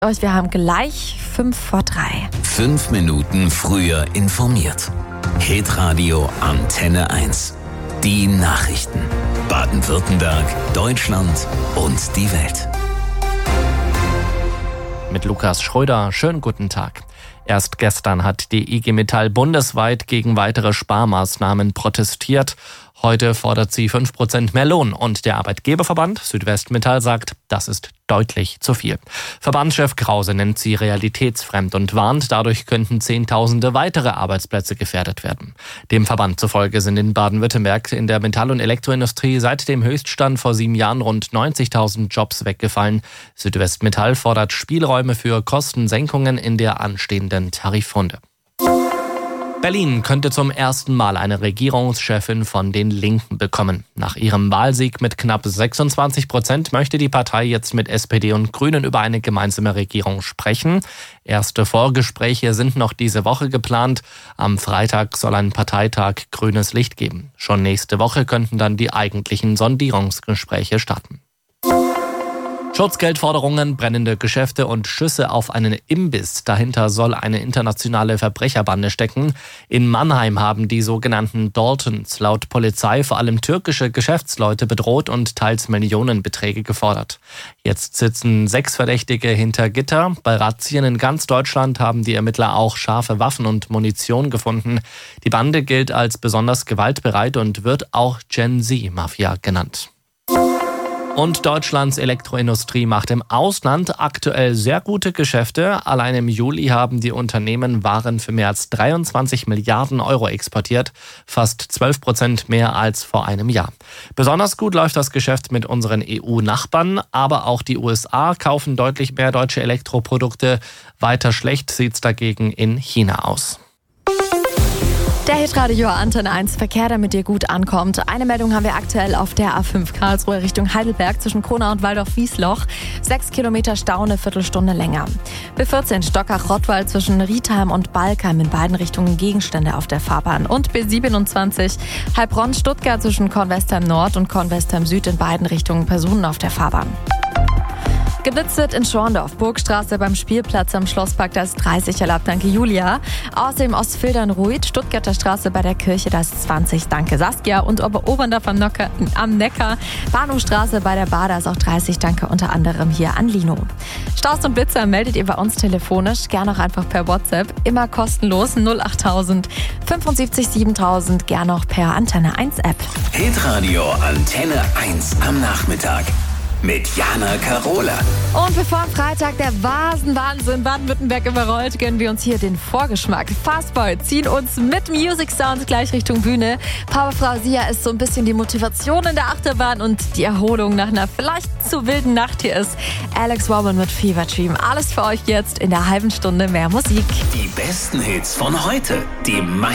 Wir haben gleich 2:55. 5 Minuten früher informiert. Hitradio Antenne 1. Die Nachrichten. Baden-Württemberg, Deutschland und die Welt. Mit Lukas Schröder, schönen guten Tag. Erst gestern hat die IG Metall bundesweit gegen weitere Sparmaßnahmen protestiert. Heute fordert sie 5% mehr Lohn und der Arbeitgeberverband Südwestmetall sagt, das ist deutlich zu viel. Verbandschef Krause nennt sie realitätsfremd und warnt, dadurch könnten Zehntausende weitere Arbeitsplätze gefährdet werden. Dem Verband zufolge sind in Baden-Württemberg in der Metall- und Elektroindustrie seit dem Höchststand vor 7 Jahren rund 90.000 Jobs weggefallen. Südwestmetall fordert Spielräume für Kostensenkungen in der anstehenden Tarifrunde. Berlin könnte zum ersten Mal eine Regierungschefin von den Linken bekommen. Nach ihrem Wahlsieg mit knapp 26% möchte die Partei jetzt mit SPD und Grünen über eine gemeinsame Regierung sprechen. Erste Vorgespräche sind noch diese Woche geplant. Am Freitag soll ein Parteitag grünes Licht geben. Schon nächste Woche könnten dann die eigentlichen Sondierungsgespräche starten. Schutzgeldforderungen, brennende Geschäfte und Schüsse auf einen Imbiss. Dahinter soll eine internationale Verbrecherbande stecken. In Mannheim haben die sogenannten Daltons laut Polizei vor allem türkische Geschäftsleute bedroht und teils Millionenbeträge gefordert. Jetzt sitzen 6 Verdächtige hinter Gitter. Bei Razzien in ganz Deutschland haben die Ermittler auch scharfe Waffen und Munition gefunden. Die Bande gilt als besonders gewaltbereit und wird auch Gen Z-Mafia genannt. Und Deutschlands Elektroindustrie macht im Ausland aktuell sehr gute Geschäfte. Allein im Juli haben die Unternehmen Waren für mehr als 23 Milliarden Euro exportiert, fast 12% mehr als vor einem Jahr. Besonders gut läuft das Geschäft mit unseren EU-Nachbarn, aber auch die USA kaufen deutlich mehr deutsche Elektroprodukte. Weiter schlecht sieht's dagegen in China aus. Der Hitradio Antenne 1 Verkehr, damit ihr gut ankommt. Eine Meldung haben wir aktuell auf der A5 Karlsruhe Richtung Heidelberg zwischen Kronau und Waldorf-Wiesloch. 6 Kilometer Stau, eine Viertelstunde länger. B14 Stockach-Rottweil zwischen Rietheim und Balkheim in beiden Richtungen Gegenstände auf der Fahrbahn. Und B27 Heilbronn-Stuttgart zwischen Kornwestheim Nord und Kornwestheim Süd in beiden Richtungen Personen auf der Fahrbahn. Geblitzt wird in Schorndorf, Burgstraße beim Spielplatz am Schlosspark, da ist 30 erlaubt, danke Julia. Außerdem Ostfildern-Ruid, Stuttgarter Straße bei der Kirche, da ist 20, danke Saskia. Und Oberndorf am Neckar, Bahnhofstraße bei der Bar, da ist auch 30, danke unter anderem hier an Lino. Staus und Blitzer meldet ihr bei uns telefonisch, gerne auch einfach per WhatsApp, immer kostenlos 08000 75 7000, gerne auch per Antenne 1 App. Hitradio Antenne 1 am Nachmittag. Mit Jana Karola. Und bevor am Freitag der Wahnsinn Baden-Württemberg überrollt, gönnen wir uns hier den Vorgeschmack. Fastboy ziehen uns mit Music Sound gleich Richtung Bühne. Powerfrau Sia ist so ein bisschen die Motivation in der Achterbahn und die Erholung nach einer vielleicht zu wilden Nacht. Hier ist Alex Warburton mit Fever Dream. Alles für euch jetzt in der halben Stunde mehr Musik. Die besten Hits von heute. Die